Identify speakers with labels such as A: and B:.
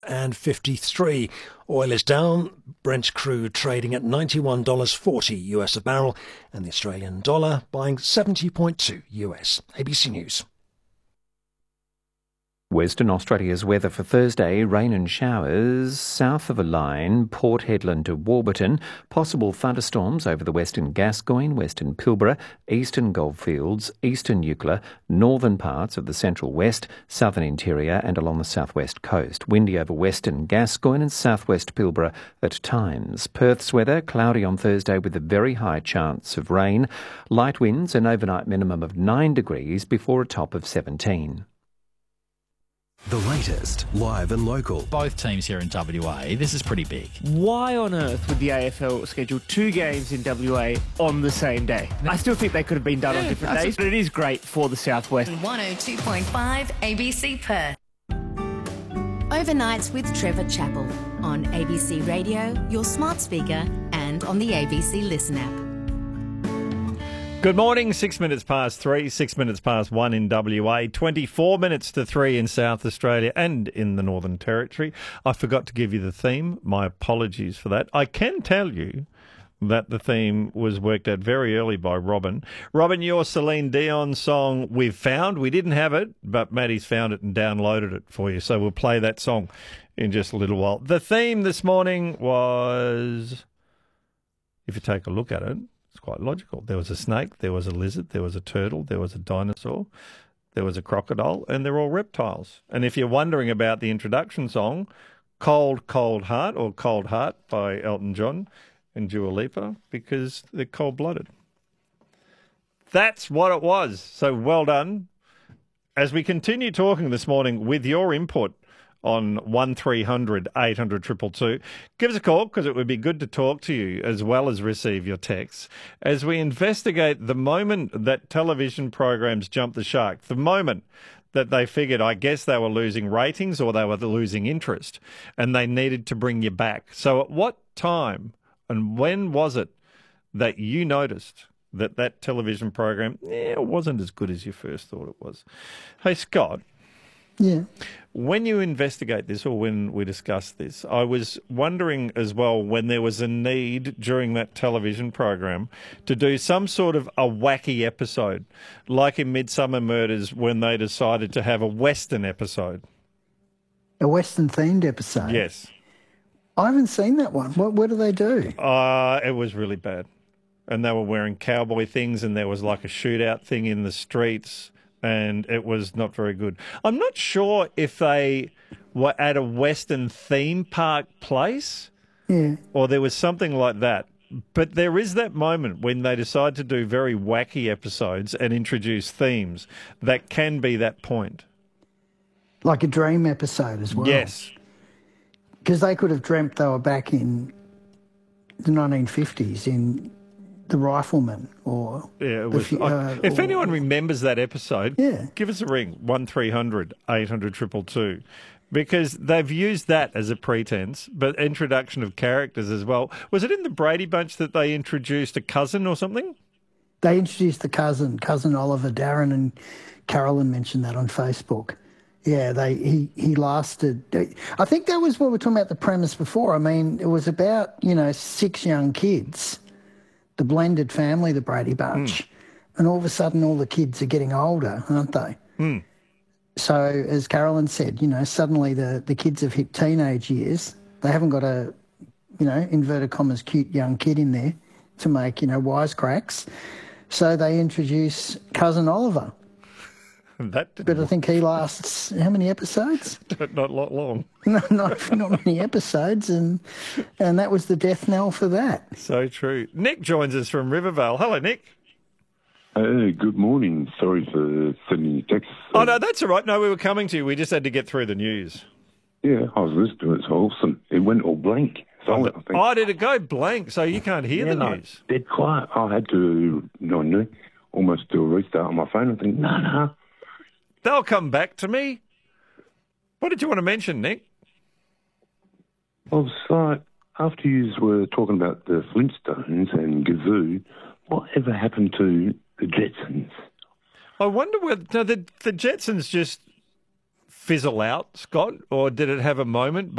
A: $1.53. Oil is down. Brent crude trading at $91.40 US a barrel, and the Australian dollar buying 70.2 US. ABC News.
B: Western Australia's weather for Thursday, rain and showers south of a line, Port Hedland to Warburton, possible thunderstorms over the western Gascoyne, western Pilbara, eastern Goldfields, eastern Eucla, northern parts of the central west, southern interior and along the southwest coast. Windy over western Gascoyne and southwest Pilbara at times. Perth's weather, cloudy on Thursday with a very high chance of rain, light winds, an overnight minimum of 9 degrees before a top of 17.
C: The latest, live and local.
D: Both teams here in WA, this is pretty big.
E: Why on earth would the AFL schedule 2 games in WA on the same day? I still think they could have been done on different days, but it is great for the Southwest.
F: 102.5 ABC Perth. Overnights with Trevor Chappell on ABC Radio, your smart speaker, and on the ABC Listen app.
G: Good morning, 6 minutes past 3, 6 minutes past 1 in WA, 24 minutes to 3 in South Australia and in the Northern Territory. I forgot to give you the theme. My apologies for that. I can tell you that the theme was worked out very early by Robin. Robin, your Celine Dion song We've Found. We didn't have it, but Maddie's found it and downloaded it for you. So we'll play that song in just a little while. The theme this morning was, if you take a look at it, quite logical. There was a snake, there was a lizard, there was a turtle, there was a dinosaur, there was a crocodile, and they're all reptiles. And if you're wondering about the introduction song, Cold, Cold Heart, or Cold Heart by Elton John and Dua Lipa, because they're cold-blooded. That's what it was. So well done. As we continue talking this morning with your input on 1300 800 222. Give us a call because it would be good to talk to you as well as receive your texts as we investigate the moment that television programs jumped the shark, the moment that they figured, I guess they were losing ratings or they were losing interest and they needed to bring you back. So at what time and when was it that you noticed that television program it wasn't as good as you first thought it was? Hey, Scott.
H: Yeah.
G: When you investigate this or when we discuss this, I was wondering as well when there was a need during that television program to do some sort of a wacky episode, like in Midsummer Murders when they decided to have a Western episode.
H: A Western-themed episode?
G: Yes.
H: I haven't seen that one. What do they do?
G: It was really bad. And they were wearing cowboy things and there was like a shootout thing in the streets. And it was not very good. I'm not sure if they were at a Western theme park place or there was something like that. But there is that moment when they decide to do very wacky episodes and introduce themes that can be that point.
H: Like a dream episode as well.
G: Yes.
H: Because they could have dreamt they were back in the 1950s in The Rifleman or...
G: Yeah, it was, if anyone remembers that episode, give us a ring, 1300 800 222, because they've used that as a pretense, but introduction of characters as well. Was it in the Brady Bunch that they introduced a cousin or something?
H: They introduced the cousin Oliver. Darren and Carolyn mentioned that on Facebook. Yeah, he lasted... I think that was what we were talking about the premise before. I mean, it was about, 6 young kids... the blended family, the Brady Bunch, and all of a sudden all the kids are getting older, aren't they? So, as Carolyn said, suddenly the kids have hit teenage years. They haven't got a, inverted commas, cute young kid in there to make, wisecracks. So they introduce Cousin Oliver. But I think he lasts, how many episodes?
G: Not long.
H: Not many episodes, and that was the death knell for that.
G: So true. Nick joins us from Rivervale. Hello, Nick.
I: Good morning. Sorry for sending you texts.
G: Oh, no, that's all right. No, we were coming to you. We just had to get through the news.
I: Yeah, I was listening to it. It's awesome. It went all blank. Silent, I think.
G: Oh, did it go blank? So you can't hear the news?
I: Dead quiet. I had to, almost do a restart on my phone. I think, no.
G: They'll come back to me. What did you want to mention, Nick?
I: I was like, after you were talking about the Flintstones and Gazoo, whatever happened to the Jetsons?
G: I wonder whether the Jetsons just fizzle out, Scott, or did it have a moment